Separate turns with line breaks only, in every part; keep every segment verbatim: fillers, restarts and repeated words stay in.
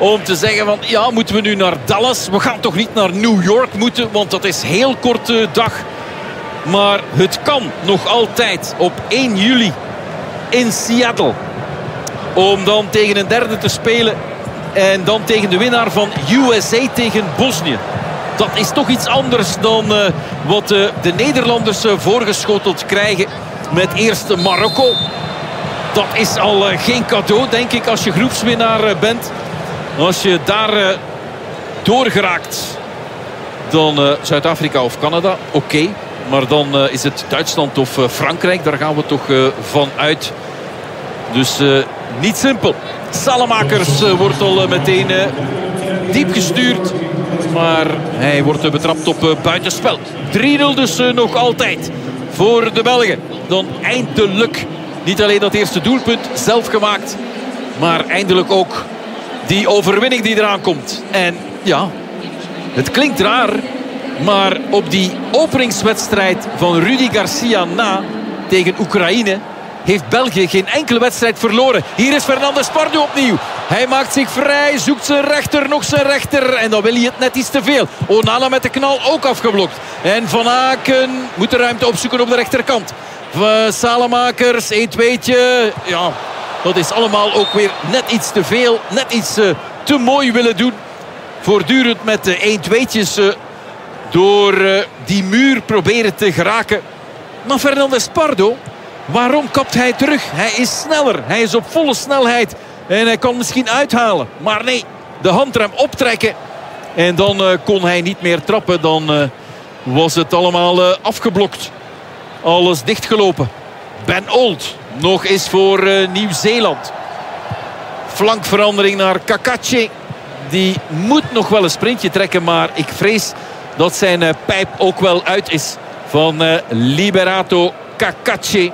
om te zeggen van ja, moeten we nu naar Dallas? We gaan toch niet naar New York moeten, want dat is een heel korte dag. Maar het kan nog altijd op één juli in Seattle. Om dan tegen een derde te spelen. En dan tegen de winnaar van U S A tegen Bosnië. Dat is toch iets anders dan uh, wat uh, de Nederlanders uh, voorgeschoteld krijgen. Met eerst Marokko. Dat is al uh, geen cadeau, denk ik, als je groepswinnaar uh, bent. Als je daar uh, doorgeraakt, dan uh, Zuid-Afrika of Canada, oké. Okay. Maar dan uh, is het Duitsland of uh, Frankrijk. Daar gaan we toch uh, van uit. Dus uh, niet simpel. Salamakers uh, wordt al uh, meteen uh, diep gestuurd. Maar hij wordt uh, betrapt op uh, buitenspel. drie nul dus uh, nog altijd voor de Belgen. Dan eindelijk niet alleen dat eerste doelpunt zelf gemaakt. Maar eindelijk ook die overwinning die eraan komt. En ja, het klinkt raar. Maar op die openingswedstrijd van Rudy Garcia na tegen Oekraïne heeft België geen enkele wedstrijd verloren. Hier is Fernandes Pardo opnieuw. Hij maakt zich vrij, zoekt zijn rechter, nog zijn rechter. En dan wil hij het net iets te veel. Onana met de knal ook afgeblokt. En Van Aken moet de ruimte opzoeken op de rechterkant. Salamakers, één tweetje. Ja, dat is allemaal ook weer net iets te veel. Net iets uh, te mooi willen doen. Voortdurend met de één tweetjes uh, door uh, die muur proberen te geraken. Maar Fernandes Pardo, waarom kapt hij terug? Hij is sneller. Hij is op volle snelheid. En hij kan misschien uithalen. Maar nee, de handrem optrekken. En dan uh, kon hij niet meer trappen. Dan uh, was het allemaal uh, afgeblokt. Alles dichtgelopen. Ben Old nog eens voor uh, Nieuw-Zeeland. Flankverandering naar Kakache. Die moet nog wel een sprintje trekken. Maar ik vrees dat zijn uh, pijp ook wel uit is. Van uh, Liberato Kakache.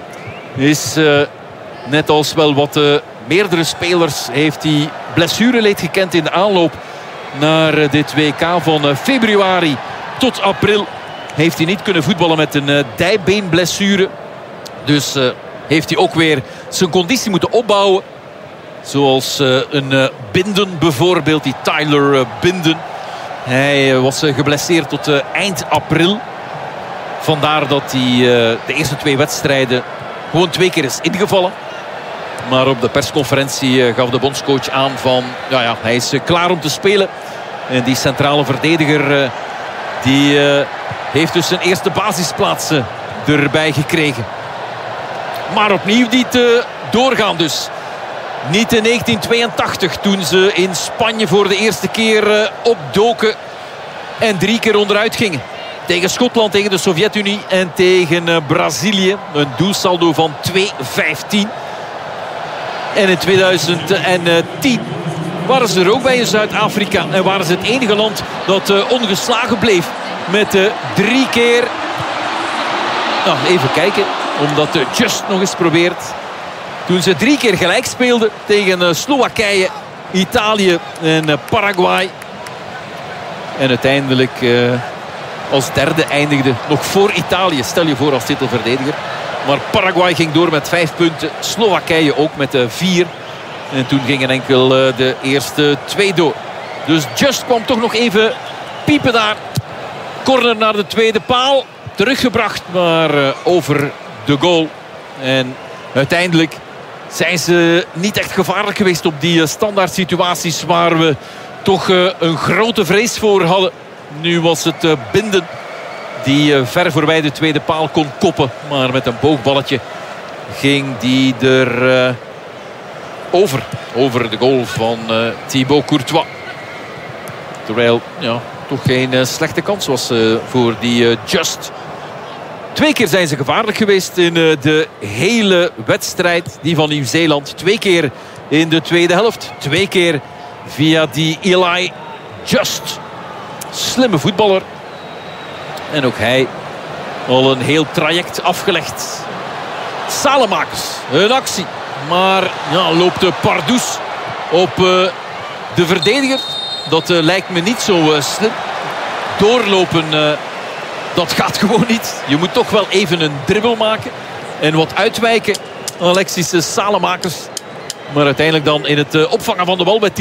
Is uh, net als wel wat uh, meerdere spelers heeft hij blessureleed gekend in de aanloop naar uh, dit W K van uh, februari tot april. Heeft hij niet kunnen voetballen met een uh, dijbeenblessure. Dus uh, heeft hij ook weer zijn conditie moeten opbouwen. Zoals uh, een uh, Binden bijvoorbeeld, die Tyler uh, Binden. Hij uh, was uh, geblesseerd tot uh, eind april. Vandaar dat hij uh, de eerste twee wedstrijden gewoon twee keer is ingevallen. Maar op de persconferentie uh, gaf de bondscoach aan van ja, ja, hij is uh, klaar om te spelen. En die centrale verdediger uh, die uh, heeft dus zijn eerste basisplaats uh, erbij gekregen. Maar opnieuw niet uh, doorgaan dus. Niet in negentien tweeëntachtig toen ze in Spanje voor de eerste keer uh, opdoken. En drie keer onderuit gingen. Tegen Schotland, tegen de Sovjet-Unie en tegen uh, Brazilië. Een doelsaldo van twee vijftien. En in tweeduizend tien waren ze er ook bij in Zuid-Afrika. En waren ze het enige land dat uh, ongeslagen bleef. Met uh, drie keer... Nou, even kijken. Omdat uh, Just nog eens probeert. Toen ze drie keer gelijk speelden tegen uh, Slowakije, Italië en uh, Paraguay. En uiteindelijk uh, als derde eindigde. Nog voor Italië, stel je voor als titelverdediger. Maar Paraguay ging door met vijf punten. Slowakije ook met uh, vier. En toen gingen enkel uh, de eerste twee door. Dus Just kwam toch nog even piepen daar. Corner naar de tweede paal. Teruggebracht, maar uh, over de goal. En uiteindelijk zijn ze niet echt gevaarlijk geweest op die uh, standaard situaties waar we toch uh, een grote vrees voor hadden. Nu was het uh, Binden die uh, ver voorbij de tweede paal kon koppen. Maar met een boogballetje ging die er uh, over. Over de goal van uh, Thibaut Courtois. Terwijl ja, toch geen uh, slechte kans was uh, voor die uh, Just. Twee keer zijn ze gevaarlijk geweest in uh, de hele wedstrijd. Die van Nieuw-Zeeland. Twee keer in de tweede helft. Twee keer via die Eli Just. Slimme voetballer. En ook hij al een heel traject afgelegd. Salamakers, een actie. Maar ja, loopt de Pardoes op uh, de verdediger. Dat uh, lijkt me niet zo uh, slim. Doorlopen, uh, dat gaat gewoon niet. Je moet toch wel even een dribbel maken. En wat uitwijken. Alexis Salamakers. Maar uiteindelijk dan in het uh, opvangen van de bal bij